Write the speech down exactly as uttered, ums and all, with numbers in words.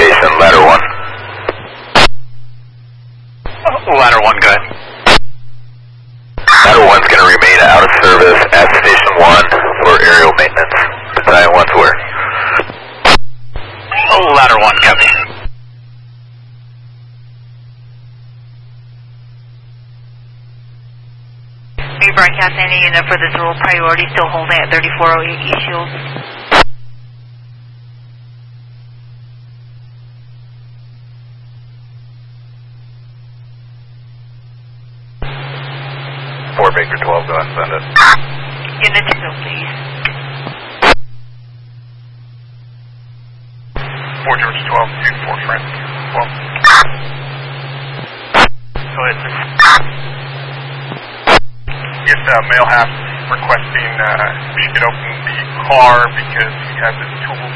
station, ladder one. Ladder one, go ahead. Ladder one's going to remain out of service at station one for aerial maintenance. Battalion one's where? Ladder one, copy. Are you broadcast any unit for this rule priority still holding at thirty-four oh eight East Shields? four Baker twelve, go ahead and send it. Unit two, please. four George twelve, two four Frank. twelve. Go ahead, sir. Yes, uh, Mailhouse requesting uh, we could open the car because he has his tools